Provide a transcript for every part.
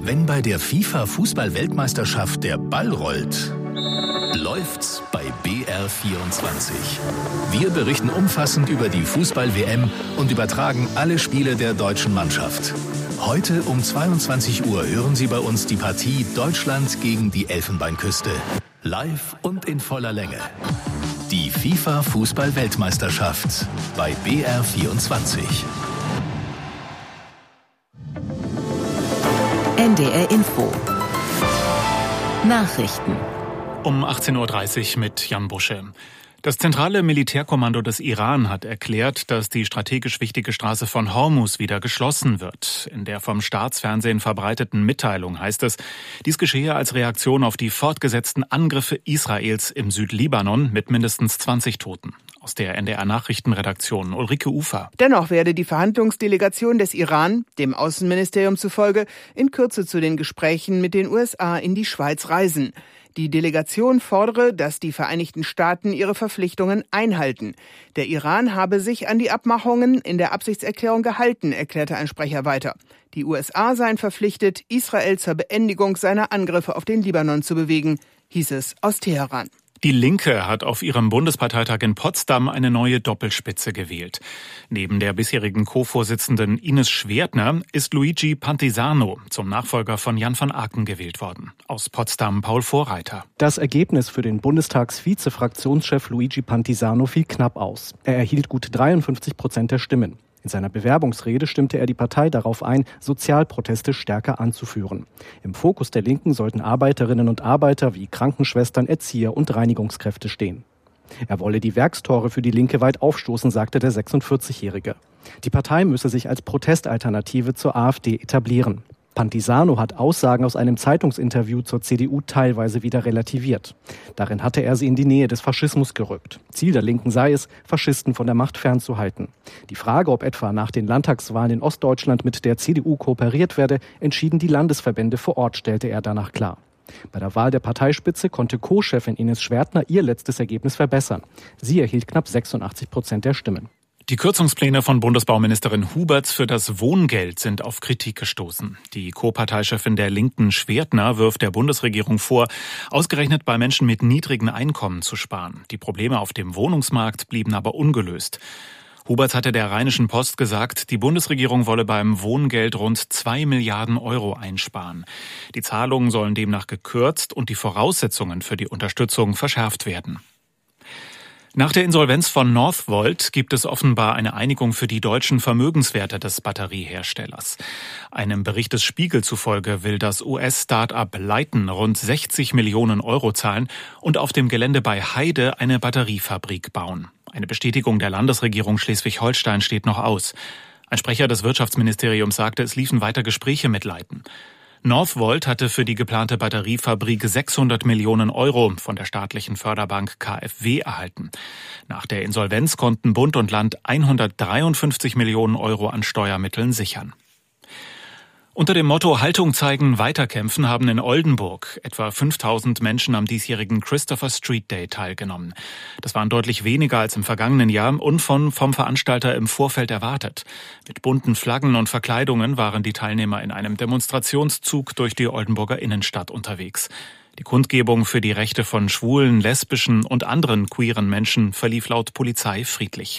Wenn bei der FIFA-Fußball-Weltmeisterschaft der Ball rollt, läuft's bei BR24. Wir berichten umfassend über die Fußball-WM und übertragen alle Spiele der deutschen Mannschaft. Heute um 22 Uhr hören Sie bei uns die Partie Deutschland gegen die Elfenbeinküste. Live und in voller Länge. Die FIFA-Fußball-Weltmeisterschaft bei BR24. NDR Info. Nachrichten. Um 18.30 Uhr mit Jan Busche. Das zentrale Militärkommando des Iran hat erklärt, dass die strategisch wichtige Straße von Hormuz wieder geschlossen wird. In der vom Staatsfernsehen verbreiteten Mitteilung heißt es, dies geschehe als Reaktion auf die fortgesetzten Angriffe Israels im Südlibanon mit mindestens 20 Toten. Aus der NDR-Nachrichtenredaktion Ulrike Ufer. Dennoch werde die Verhandlungsdelegation des Iran, dem Außenministerium zufolge, in Kürze zu den Gesprächen mit den USA in die Schweiz reisen. Die Delegation fordere, dass die Vereinigten Staaten ihre Verpflichtungen einhalten. Der Iran habe sich an die Abmachungen in der Absichtserklärung gehalten, erklärte ein Sprecher weiter. Die USA seien verpflichtet, Israel zur Beendigung seiner Angriffe auf den Libanon zu bewegen, hieß es aus Teheran. Die Linke hat auf ihrem Bundesparteitag in Potsdam eine neue Doppelspitze gewählt. Neben der bisherigen Co-Vorsitzenden Ines Schwertner ist Luigi Pantisano zum Nachfolger von Jan van Aken gewählt worden. Aus Potsdam Paul Vorreiter. Das Ergebnis für den Bundestagsvize-Fraktionschef Luigi Pantisano fiel knapp aus. Er erhielt gut 53% der Stimmen. In seiner Bewerbungsrede stimmte er die Partei darauf ein, Sozialproteste stärker anzuführen. Im Fokus der Linken sollten Arbeiterinnen und Arbeiter wie Krankenschwestern, Erzieher und Reinigungskräfte stehen. Er wolle die Werkstore für die Linke weit aufstoßen, sagte der 46-Jährige. Die Partei müsse sich als Protestalternative zur AfD etablieren. Pantisano hat Aussagen aus einem Zeitungsinterview zur CDU teilweise wieder relativiert. Darin hatte er sie in die Nähe des Faschismus gerückt. Ziel der Linken sei es, Faschisten von der Macht fernzuhalten. Die Frage, ob etwa nach den Landtagswahlen in Ostdeutschland mit der CDU kooperiert werde, entschieden die Landesverbände vor Ort, stellte er danach klar. Bei der Wahl der Parteispitze konnte Co-Chefin Ines Schwertner ihr letztes Ergebnis verbessern. Sie erhielt knapp 86% der Stimmen. Die Kürzungspläne von Bundesbauministerin Huberts für das Wohngeld sind auf Kritik gestoßen. Die Co-Parteichefin der Linken Schwertner wirft der Bundesregierung vor, ausgerechnet bei Menschen mit niedrigen Einkommen zu sparen. Die Probleme auf dem Wohnungsmarkt blieben aber ungelöst. Huberts hatte der Rheinischen Post gesagt, die Bundesregierung wolle beim Wohngeld rund 2 Milliarden Euro einsparen. Die Zahlungen sollen demnach gekürzt und die Voraussetzungen für die Unterstützung verschärft werden. Nach der Insolvenz von Northvolt gibt es offenbar eine Einigung für die deutschen Vermögenswerte des Batterieherstellers. Einem Bericht des Spiegel zufolge will das US-Start-up Lyten rund 60 Millionen Euro zahlen und auf dem Gelände bei Heide eine Batteriefabrik bauen. Eine Bestätigung der Landesregierung Schleswig-Holstein steht noch aus. Ein Sprecher des Wirtschaftsministeriums sagte, es liefen weiter Gespräche mit Lyten. Northvolt hatte für die geplante Batteriefabrik 600 Millionen Euro von der staatlichen Förderbank KfW erhalten. Nach der Insolvenz konnten Bund und Land 153 Millionen Euro an Steuermitteln sichern. Unter dem Motto Haltung zeigen, weiterkämpfen haben in Oldenburg etwa 5000 Menschen am diesjährigen Christopher Street Day teilgenommen. Das waren deutlich weniger als im vergangenen Jahr und vom Veranstalter im Vorfeld erwartet. Mit bunten Flaggen und Verkleidungen waren die Teilnehmer in einem Demonstrationszug durch die Oldenburger Innenstadt unterwegs. Die Kundgebung für die Rechte von schwulen, lesbischen und anderen queeren Menschen verlief laut Polizei friedlich.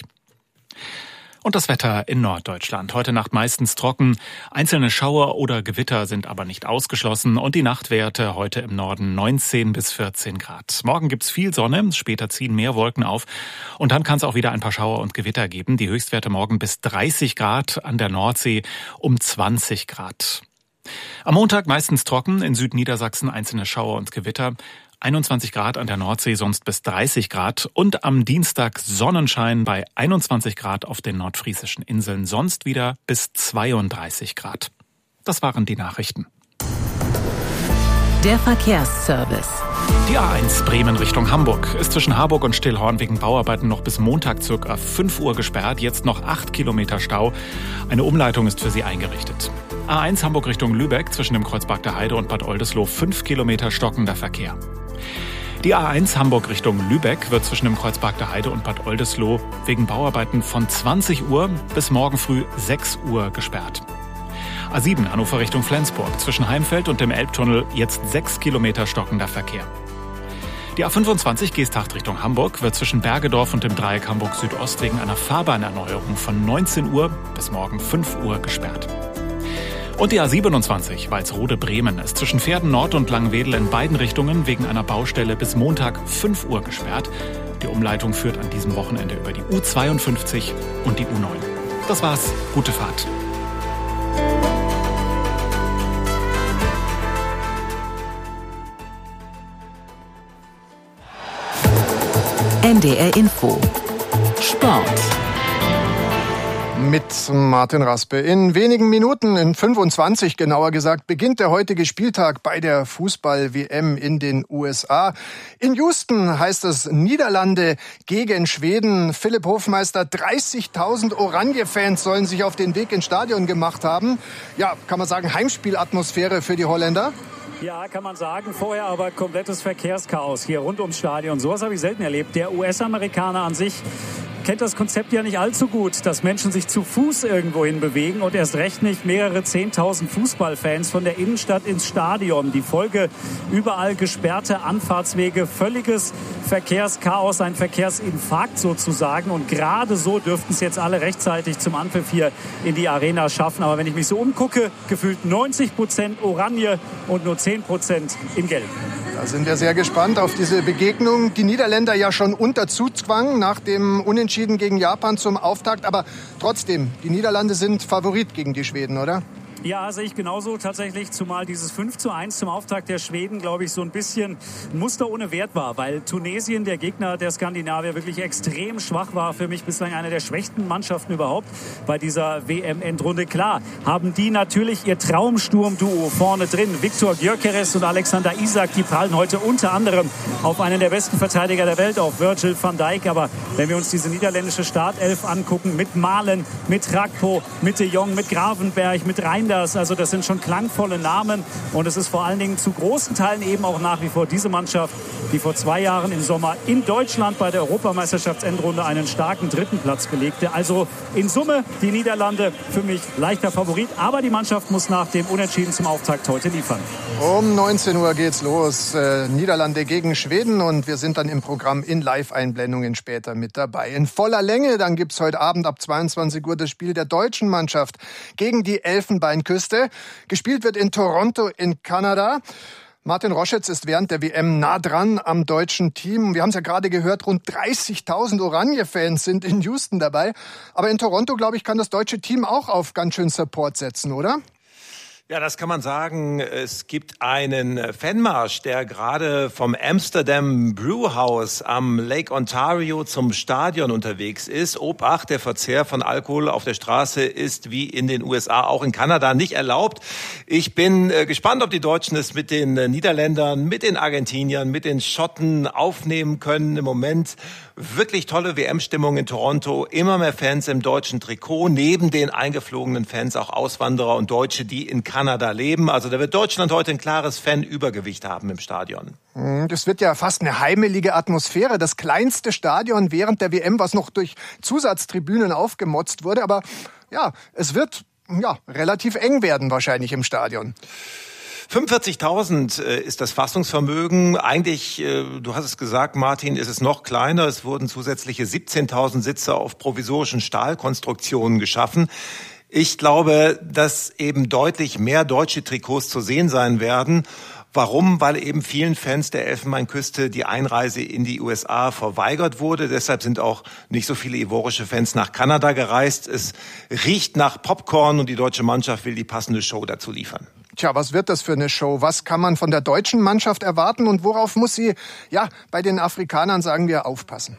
Und das Wetter in Norddeutschland. Heute Nacht meistens trocken. Einzelne Schauer oder Gewitter sind aber nicht ausgeschlossen. Und die Nachtwerte heute im Norden 19 bis 14 Grad. Morgen gibt's viel Sonne, später ziehen mehr Wolken auf. Und dann kann es auch wieder ein paar Schauer und Gewitter geben. Die Höchstwerte morgen bis 30 Grad, an der Nordsee um 20 Grad. Am Montag meistens trocken, in Südniedersachsen einzelne Schauer und Gewitter. 21 Grad an der Nordsee, sonst bis 30 Grad. Und am Dienstag Sonnenschein bei 21 Grad auf den nordfriesischen Inseln, sonst wieder bis 32 Grad. Das waren die Nachrichten. Der Verkehrsservice. Die A1 Bremen Richtung Hamburg ist zwischen Harburg und Stillhorn wegen Bauarbeiten noch bis Montag ca. 5 Uhr gesperrt. Jetzt noch 8 Kilometer Stau. Eine Umleitung ist für Sie eingerichtet. A1 Hamburg Richtung Lübeck zwischen dem Kreuzberg der Heide und Bad Oldesloe 5 Kilometer stockender Verkehr. Die A1 Hamburg Richtung Lübeck wird zwischen dem Kreuzberg der Heide und Bad Oldesloe wegen Bauarbeiten von 20 Uhr bis morgen früh 6 Uhr gesperrt. A7 Hannover Richtung Flensburg. Zwischen Heimfeld und dem Elbtunnel jetzt 6 Kilometer stockender Verkehr. Die A25 Geesthacht Richtung Hamburg wird zwischen Bergedorf und dem Dreieck Hamburg Südost wegen einer Fahrbahnerneuerung von 19 Uhr bis morgen 5 Uhr gesperrt. Und die A27 Walsrode-Bremen ist zwischen Pferden Nord und Langwedel in beiden Richtungen wegen einer Baustelle bis Montag 5 Uhr gesperrt. Die Umleitung führt an diesem Wochenende über die U52 und die U9. Das war's. Gute Fahrt. NDR Info. Sport. Mit Martin Raspe. In wenigen Minuten, in 25 genauer gesagt, beginnt der heutige Spieltag bei der Fußball-WM in den USA. In Houston heißt es Niederlande gegen Schweden. Philipp Hofmeister, 30.000 Oranje-Fans sollen sich auf den Weg ins Stadion gemacht haben. Ja, kann man sagen, Heimspielatmosphäre für die Holländer? Ja, kann man sagen. Vorher aber komplettes Verkehrschaos hier rund ums Stadion. Sowas habe ich selten erlebt. Der US-Amerikaner an sich kennt das Konzept ja nicht allzu gut, dass Menschen sich zu Fuß irgendwo hin bewegen und erst recht nicht mehrere 10.000 Fußballfans von der Innenstadt ins Stadion. Die Folge: überall gesperrte Anfahrtswege, völliges Verkehrschaos, ein Verkehrsinfarkt sozusagen. Und gerade so dürften es jetzt alle rechtzeitig zum Anpfiff hier in die Arena schaffen. Aber wenn ich mich so umgucke, gefühlt 90% Oranje und nur 10% in Gelb. Da sind wir sehr gespannt auf diese Begegnung. Die Niederländer ja schon unter Zugzwang nach dem Unentschieden gegen Japan zum Auftakt. Aber trotzdem, die Niederlande sind Favorit gegen die Schweden, oder? Ja, sehe ich genauso tatsächlich, zumal dieses 5:1 zum Auftakt der Schweden, glaube ich, so ein bisschen ein Muster ohne Wert war, weil Tunesien, der Gegner der Skandinavier, wirklich extrem schwach war. Für mich bislang eine der schwächsten Mannschaften überhaupt bei dieser WM-Endrunde. Klar, haben die natürlich ihr Traumsturm-Duo vorne drin. Viktor Gyökeres und Alexander Isak, die prallen heute unter anderem auf einen der besten Verteidiger der Welt, auf Virgil van Dijk. Aber wenn wir uns diese niederländische Startelf angucken, mit Malen, mit Rakpo, mit de Jong, mit Gravenberg, mit Reinders, also das sind schon klangvolle Namen. Und es ist vor allen Dingen zu großen Teilen eben auch nach wie vor diese Mannschaft, die vor 2 Jahren im Sommer in Deutschland bei der Europameisterschaftsendrunde einen starken 3. Platz belegte. Also in Summe die Niederlande für mich leichter Favorit. Aber die Mannschaft muss nach dem Unentschieden zum Auftakt heute liefern. Um 19 Uhr geht's los. Niederlande gegen Schweden. Und wir sind dann im Programm in Live-Einblendungen später mit dabei. In voller Länge. Dann gibt's heute Abend ab 22 Uhr das Spiel der deutschen Mannschaft gegen die Elfenbeinküste. Gespielt wird in Toronto in Kanada. Martin Roschitz ist während der WM nah dran am deutschen Team. Wir haben es ja gerade gehört, rund 30.000 Oranje-Fans sind in Houston dabei. Aber in Toronto, glaube ich, kann das deutsche Team auch auf ganz schön Support setzen, oder? Ja, das kann man sagen. Es gibt einen Fanmarsch, der gerade vom Amsterdam Brewhouse am Lake Ontario zum Stadion unterwegs ist. Obacht, der Verzehr von Alkohol auf der Straße ist wie in den USA auch in Kanada nicht erlaubt. Ich bin gespannt, ob die Deutschen es mit den Niederländern, mit den Argentiniern, mit den Schotten aufnehmen können. Im Moment wirklich tolle WM-Stimmung in Toronto. Immer mehr Fans im deutschen Trikot. Neben den eingeflogenen Fans auch Auswanderer und Deutsche, die in Kanada leben. Also da wird Deutschland heute ein klares Fanübergewicht haben im Stadion. Das wird ja fast eine heimelige Atmosphäre. Das kleinste Stadion während der WM, was noch durch Zusatztribünen aufgemotzt wurde. Aber ja, es wird relativ eng werden wahrscheinlich im Stadion. 45.000 ist das Fassungsvermögen. Eigentlich, du hast es gesagt, Martin, ist es noch kleiner. Es wurden zusätzliche 17.000 Sitze auf provisorischen Stahlkonstruktionen geschaffen. Ich glaube, dass eben deutlich mehr deutsche Trikots zu sehen sein werden. Warum? Weil eben vielen Fans der Elfenbeinküste die Einreise in die USA verweigert wurde. Deshalb sind auch nicht so viele ivorische Fans nach Kanada gereist. Es riecht nach Popcorn und die deutsche Mannschaft will die passende Show dazu liefern. Tja, was wird das für eine Show? Was kann man von der deutschen Mannschaft erwarten und worauf muss sie, bei den Afrikanern, sagen wir, aufpassen?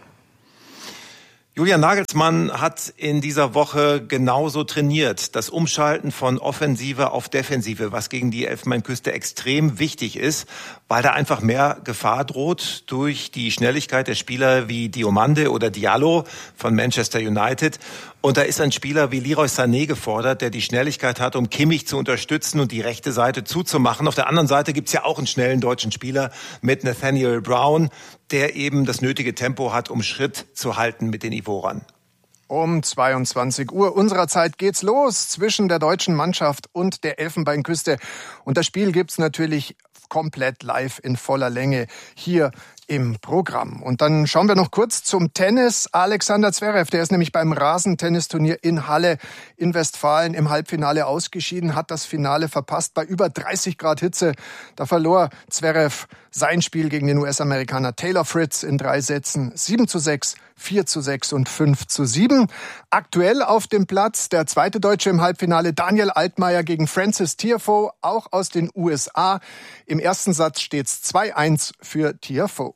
Julian Nagelsmann hat in dieser Woche genauso trainiert. Das Umschalten von Offensive auf Defensive, was gegen die Elfenbeinküste extrem wichtig ist, weil da einfach mehr Gefahr droht durch die Schnelligkeit der Spieler wie Diomande oder Diallo von Manchester United. Und da ist ein Spieler wie Leroy Sané gefordert, der die Schnelligkeit hat, um Kimmich zu unterstützen und die rechte Seite zuzumachen. Auf der anderen Seite gibt's ja auch einen schnellen deutschen Spieler mit Nathaniel Brown, der eben das nötige Tempo hat, um Schritt zu halten mit den Ivorern. Um 22 Uhr unserer Zeit geht's los zwischen der deutschen Mannschaft und der Elfenbeinküste. Und das Spiel gibt's natürlich komplett live in voller Länge hier im Programm. Und dann schauen wir noch kurz zum Tennis. Alexander Zverev, der ist nämlich beim Rasentennisturnier in Halle in Westfalen im Halbfinale ausgeschieden, hat das Finale verpasst bei über 30 Grad Hitze. Da verlor Zverev sein Spiel gegen den US-Amerikaner Taylor Fritz in 3 Sätzen 7:6, 4:6 und 5:7. Aktuell auf dem Platz der zweite Deutsche im Halbfinale, Daniel Altmaier gegen Frances Tiafoe, auch aus den USA. Im ersten Satz steht's 2:1 für Tiafoe.